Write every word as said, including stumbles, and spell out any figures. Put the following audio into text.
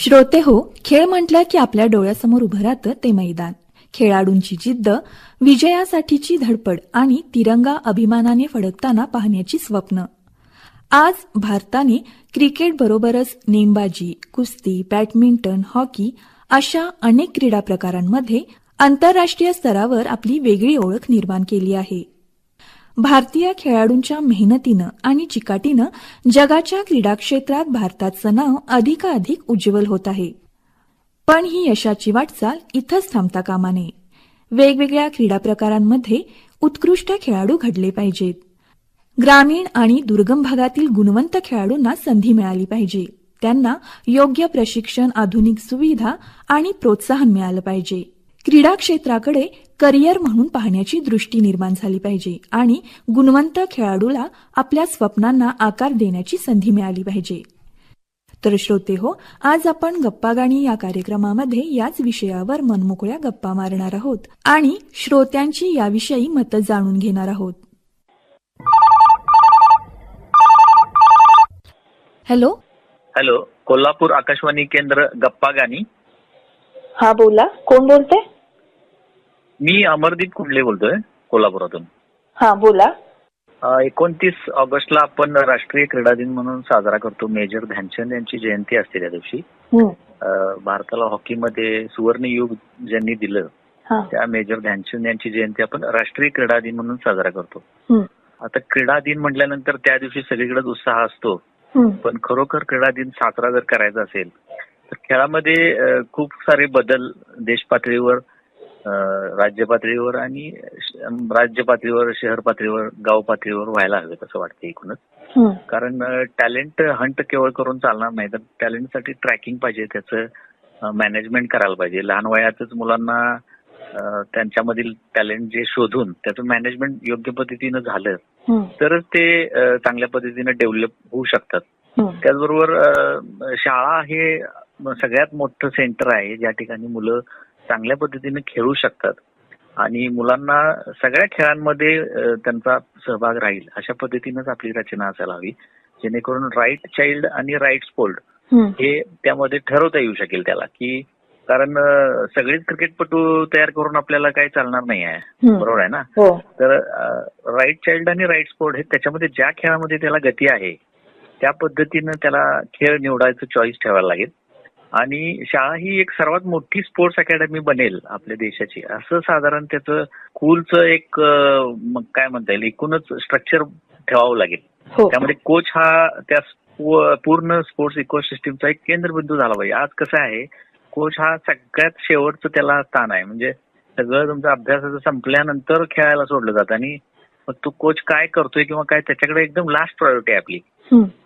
श्रोते हो, खेळ म्हटलं की आपल्या डोळ्यासमोर उभं राहतं ते मैदान. खेळाडूंची जिद्द, विजयासाठीची धडपड आणि तिरंगा अभिमानाने फडकताना पाहण्याची स्वप्न. आज भारताने क्रिकेटबरोबरच नेमबाजी, कुस्ती, बॅडमिंटन, हॉकी अशा अनेक क्रीडा प्रकारांमध्ये आंतरराष्ट्रीय स्तरावर आपली वेगळी ओळख निर्माण केली आहे. भारतीय खेळाडूंच्या मेहनतीनं आणि चिकाटीनं जगाच्या क्रीडा क्षेत्रात भारताचं नाव अधिकाधिक उज्ज्वल होत आहे. पण ही यशाची वाटचाल इथंच थांबता कामा नये. वेगवेगळ्या क्रीडा प्रकारांमध्ये उत्कृष्ट खेळाडू घडले पाहिजेत. ग्रामीण आणि दुर्गम भागातील गुणवंत खेळाडूंना संधी मिळाली पाहिजे. त्यांना योग्य प्रशिक्षण, आधुनिक सुविधा आणि प्रोत्साहन मिळालं पाहिजे. क्रीडा क्षेत्राकडे करिअर म्हणून पाहण्याची दृष्टी निर्माण झाली पाहिजे आणि गुणवंत खेळाडूला आपल्या स्वप्नांना आकार देण्याची संधी मिळाली पाहिजे. तर श्रोते हो, आज आपण गप्पागाणी या कार्यक्रमामध्ये याच विषयावर मनमोकळ्या गप्पा मारणार आहोत आणि श्रोत्यांची याविषयी मतं जाणून घेणार आहोत. हॅलो हॅलो कोल्हापूर आकाशवाणी केंद्र गप्पागाणी. हा बोला, कोण बोलते? मी अमरदीप कुंडले बोलतोय कोल्हापुरातून. हा बोला. एकोणतीस ऑगस्टला आपण राष्ट्रीय क्रीडा दिन म्हणून साजरा करतो. मेजर ध्यानचंद यांची जयंती असते त्या दिवशी. भारताला हॉकीमध्ये सुवर्ण युग ज्यांनी दिलं त्या मेजर ध्यानचंद यांची जयंती आपण राष्ट्रीय क्रीडा दिन म्हणून साजरा करतो. आता क्रीडा दिन म्हटल्यानंतर त्या दिवशी सगळीकडेच उत्साह असतो. पण खरोखर क्रीडा दिन साजरा जर करायचा असेल तर खेळामध्ये खूप सारे बदल देश पातळीवर, राज्य पातळीवर आणि राज्य पातळीवर, शहर पातळीवर, गाव पातळीवर व्हायला हवेत असं वाटतं एकूणच. कारण टॅलेंट हंट केवळ करून चालणार नाही, तर टॅलेंटसाठी ट्रॅकिंग पाहिजे, त्याचं मॅनेजमेंट करायला पाहिजे. लहान वयातच मुलांना त्यांच्यामधील टॅलेंट जे शोधून त्याचं मॅनेजमेंट योग्य पद्धतीनं झालं तरच ते चांगल्या पद्धतीने डेव्हलप होऊ शकतात. त्याचबरोबर शाळा हे सगळ्यात मोठं सेंटर आहे ज्या ठिकाणी मुलं चांगल्या पद्धतीने खेळू शकतात आणि मुलांना सगळ्या खेळांमध्ये त्यांचा सहभाग राहील अशा पद्धतीनेच आपली रचना असायला हवी, जेणेकरून राईट चाइल्ड आणि राईट स्पोर्ट हे त्यामध्ये ठरवता येऊ शकेल त्याला. की कारण सगळेच क्रिकेटपटू तयार करून आपल्याला काही चालणार नाही आहे, बरोबर आहे ना. तर राईट चाइल्ड आणि राईट स्पोर्ट हे त्याच्यामध्ये ज्या खेळामध्ये त्याला गती आहे त्या पद्धतीनं त्याला खेळ निवडायचं चॉईस ठेवायला लागेल. आणि शाळा ही एक सर्वात मोठी स्पोर्ट्स अकॅडमी बनेल आपल्या देशाची असं साधारण त्याचं स्कूलचं एक काय म्हणता येईल एकूणच स्ट्रक्चर ठेवावं लागेल. त्यामध्ये कोच हा त्या पूर्ण स्पोर्ट्स इकोसिस्टीमचा एक केंद्रबिंदू झाला पाहिजे. आज कसं आहे, कोच हा सगळ्यात शेवटचं त्याला स्थान आहे. म्हणजे सगळं तुमचा अभ्यासाचं संपल्यानंतर खेळायला सोडलं जातं आणि मग तो कोच काय करतोय किंवा काय त्याच्याकडे एकदम लास्ट प्रायोरिटी आहे आपली.